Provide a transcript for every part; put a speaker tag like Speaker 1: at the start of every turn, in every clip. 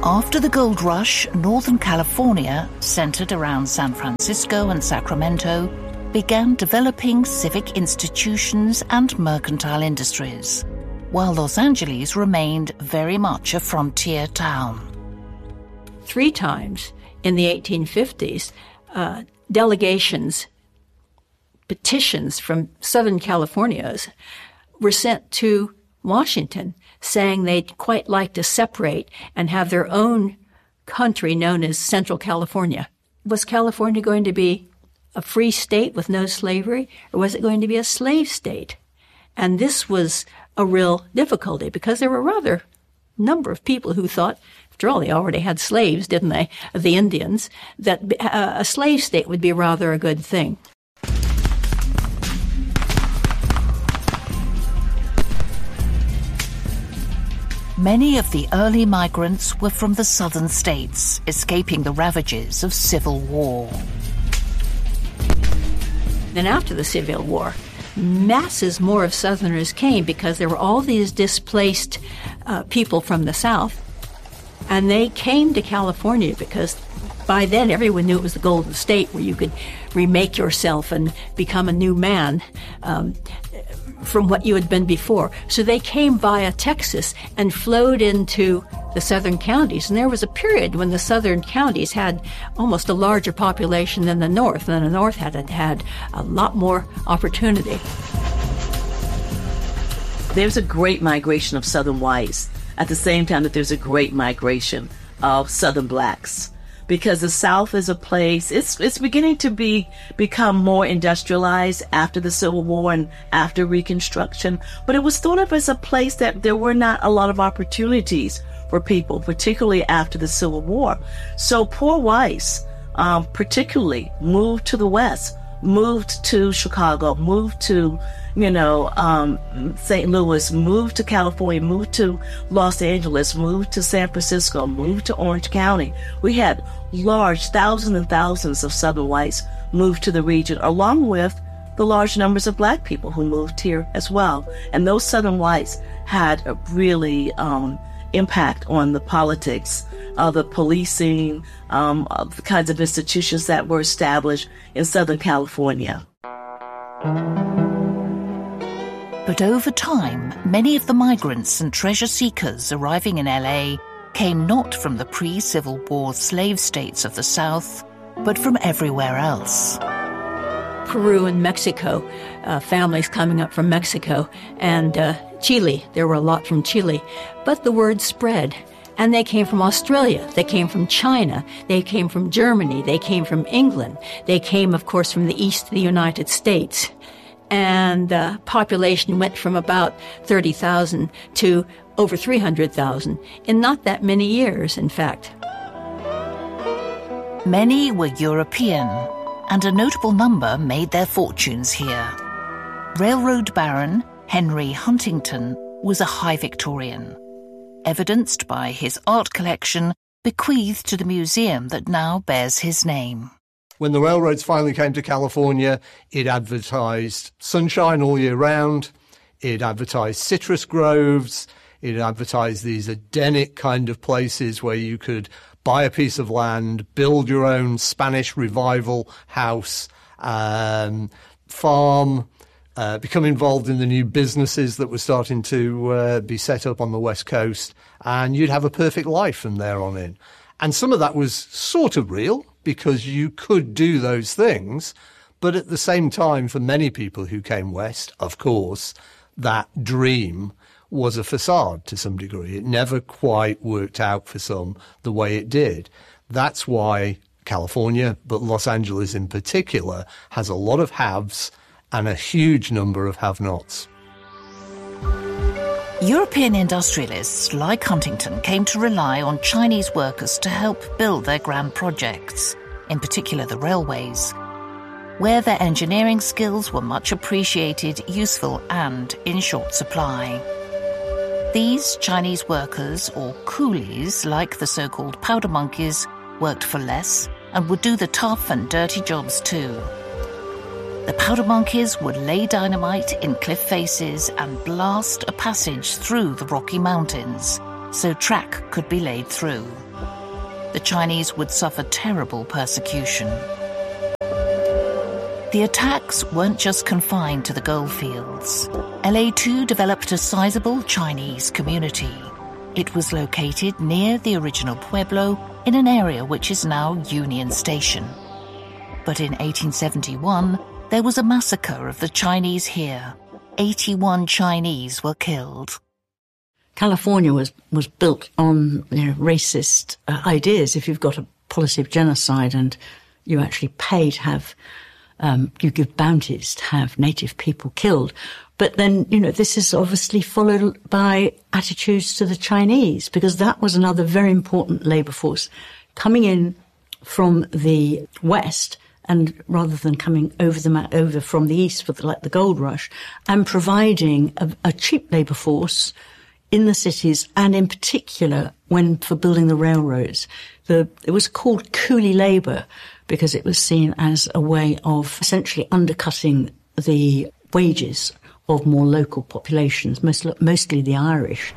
Speaker 1: After the gold rush, Northern California, centered around San Francisco and Sacramento, began developing civic institutions and mercantile industries, while Los Angeles remained very much a frontier town.
Speaker 2: 3 times in the 1850s, delegations, petitions from Southern Californians were sent to Washington saying they'd quite like to separate and have their own country known as Central California. Was California going to be a free state with no slavery, or was it going to be a slave state? And this was a real difficulty because there were a rather number of people who thought, after all, they already had slaves, didn't they, the Indians, that a slave state would be rather a good thing.
Speaker 1: Many of the early migrants were from the southern states, escaping the ravages of civil war.
Speaker 2: Then after the Civil War, masses more of Southerners came because there were all these displaced people from the South, and they came to California because by then everyone knew it was the Golden State where you could remake yourself and become a new man from what you had been before. So they came via Texas and flowed into the southern counties. And there was a period when the southern counties had almost a larger population than the north, and the north had a lot more opportunity.
Speaker 3: There's a great migration of southern whites at the same time that there's a great migration of southern blacks. Because the South is a place, it's beginning to become more industrialized after the Civil War and after Reconstruction. But it was thought of as a place that there were not a lot of opportunities for people, particularly after the Civil War. So poor whites, particularly, moved to the West, moved to Chicago, moved to, St. Louis, moved to California, moved to Los Angeles, moved to San Francisco, moved to Orange County. We had large thousands and thousands of Southern whites moved to the region, along with the large numbers of black people who moved here as well. And those Southern whites had a really impact on the politics, the policing, the kinds of institutions that were established in Southern California.
Speaker 1: But over time, many of the migrants and treasure seekers arriving in LA came not from the pre-Civil War slave states of the South, but from everywhere else.
Speaker 2: Peru and Mexico, families coming up from Mexico, and Chile. There were a lot from Chile. But the word spread, and they came from Australia, they came from China, they came from Germany, they came from England, they came, of course, from the east of the United States. And the population went from about 30,000 to over 300,000 in not that many years, in fact.
Speaker 1: Many were European, and a notable number made their fortunes here. Railroad Baron Henry Huntington was a high Victorian, evidenced by his art collection bequeathed to the museum that now bears his name.
Speaker 4: When the railroads finally came to California, it advertised sunshine all year round, it advertised citrus groves, it advertised these Edenic kind of places where you could buy a piece of land, build your own Spanish Revival house, farm, become involved in the new businesses that were starting to be set up on the West Coast, and you'd have a perfect life from there on in. And some of that was sort of real, because you could do those things. But at the same time, for many people who came west, of course, that dream was a facade to some degree. It never quite worked out for some the way it did. That's why California, but Los Angeles in particular, has a lot of haves and a huge number of have-nots.
Speaker 1: European industrialists like Huntington came to rely on Chinese workers to help build their grand projects, in particular the railways, where their engineering skills were much appreciated, useful, and in short supply. These Chinese workers, or coolies, like the so-called powder monkeys, worked for less and would do the tough and dirty jobs too. The powder monkeys would lay dynamite in cliff faces and blast a passage through the Rocky Mountains so track could be laid through. the Chinese would suffer terrible persecution. The attacks weren't just confined to the goldfields. LA too developed a sizable Chinese community. It was located near the original Pueblo in an area which is now Union Station. But in 1871, there was a massacre of the Chinese here. 81 Chinese were killed.
Speaker 2: California was built on racist ideas. If you've got a policy of genocide and you actually pay to have, you give bounties to have native people killed. But then, this is obviously followed by attitudes to the Chinese, because that was another very important labor force coming in from the West, and rather than coming over from the East for the gold rush, and providing a cheap labor force in the cities, and in particular for building the railroads. It was called coolie labor because it was seen as a way of essentially undercutting the wages of more local populations, mostly the Irish.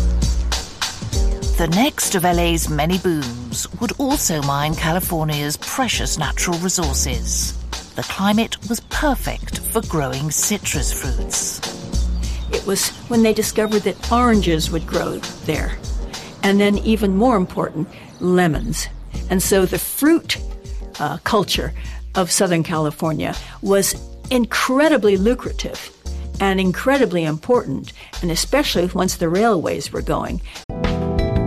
Speaker 1: The next of LA's many booms would also mine California's precious natural resources. The climate was perfect for growing citrus fruits.
Speaker 2: It was when they discovered that oranges would grow there. And then even more important, lemons. And so the fruit culture of Southern California was incredibly lucrative and incredibly important, and especially once the railways were going,